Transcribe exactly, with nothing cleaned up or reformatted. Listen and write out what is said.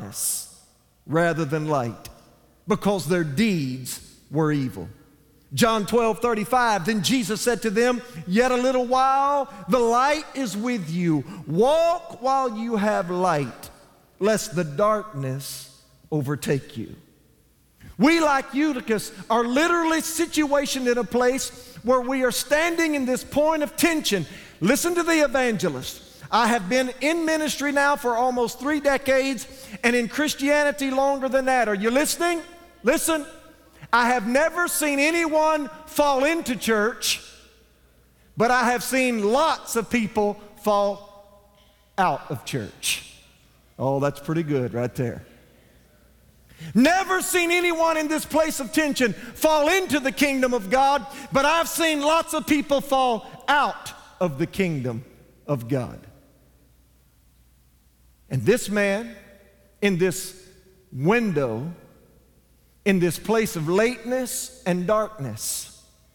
darkness rather than light, because their deeds were evil. John twelve thirty-five, then Jesus said to them, yet a little while, the light is with you. Walk while you have light, lest the darkness overtake you. We, like Eutychus, are literally situated in a place where we are standing in this point of tension. Listen to the evangelist. I have been in ministry now for almost three decades and in Christianity longer than that. Are you listening? Listen. I have never seen anyone fall into church, but I have seen lots of people fall out of church. Oh, that's pretty good right there. Never seen anyone in this place of tension fall into the kingdom of God, but I've seen lots of people fall out of the kingdom of God. And this man, in this window, in this place of lateness and darkness,